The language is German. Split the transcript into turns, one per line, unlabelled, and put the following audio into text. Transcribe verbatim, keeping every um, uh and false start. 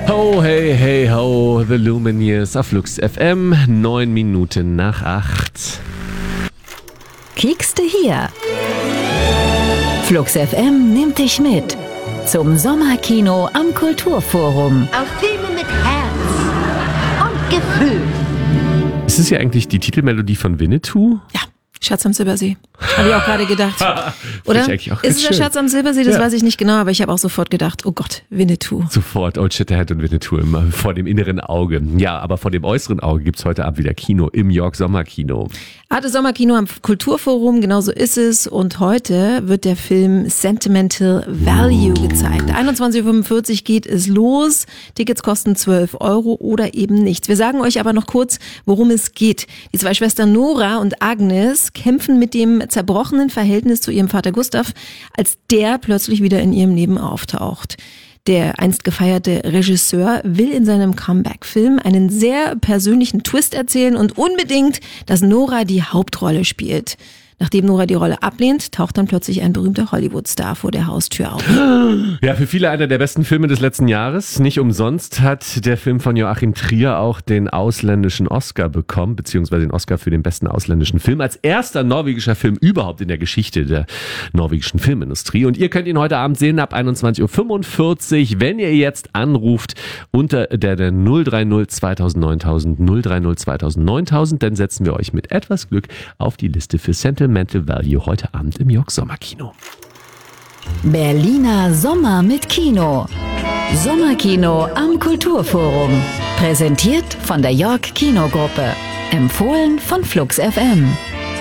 Ho, hey, hey, ho, The Lumineers auf Flux F M, neun Minuten nach acht.
Kiekste hier. Flux F M nimmt dich mit zum Sommerkino am Kulturforum.
Auf Filme mit Herz und Gefühl.
Ist es ja eigentlich die Titelmelodie von Winnetou?
Ja, Schatz am Silbersee. Habe ich auch gerade gedacht. Oder?
Finde ich eigentlich auch
Ist es der
schön.
Schatz am Silbersee? Das
Ja.
weiß ich nicht genau, aber ich habe auch sofort gedacht, oh Gott, Winnetou.
Sofort Old Shatterhand und Winnetou immer vor dem inneren Auge. Ja, aber vor dem äußeren Auge gibt's heute Abend wieder Kino im York Sommerkino.
Arte Sommerkino am Kulturforum, genau so ist es. Und heute wird der Film Sentimental Value gezeigt. einundzwanzig Uhr fünfundvierzig geht es los. Tickets kosten zwölf Euro oder eben nichts. Wir sagen euch aber noch kurz, worum es geht. Die zwei Schwestern Nora und Agnes kämpfen mit dem zerbrochenen Verhältnis zu ihrem Vater Gustav, als der plötzlich wieder in ihrem Leben auftaucht. Der einst gefeierte Regisseur will in seinem Comeback-Film einen sehr persönlichen Twist erzählen und unbedingt, dass Nora die Hauptrolle spielt. Nachdem Nora die Rolle ablehnt, taucht dann plötzlich ein berühmter Hollywood-Star vor der Haustür auf.
Ja, für viele einer der besten Filme des letzten Jahres. Nicht umsonst hat der Film von Joachim Trier auch den ausländischen Oscar bekommen, beziehungsweise den Oscar für den besten ausländischen Film. Als erster norwegischer Film überhaupt in der Geschichte der norwegischen Filmindustrie. Und ihr könnt ihn heute Abend sehen ab einundzwanzig Uhr fünfundvierzig, wenn ihr jetzt anruft unter der, der null drei null zweitausend null drei null zweitausend neuntausend. Dann setzen wir euch mit etwas Glück auf die Liste für Sentimental Value heute Abend im York Sommerkino.
Berliner Sommer mit Kino. Sommerkino am Kulturforum. Präsentiert von der York Kinogruppe. Empfohlen von Flux F M.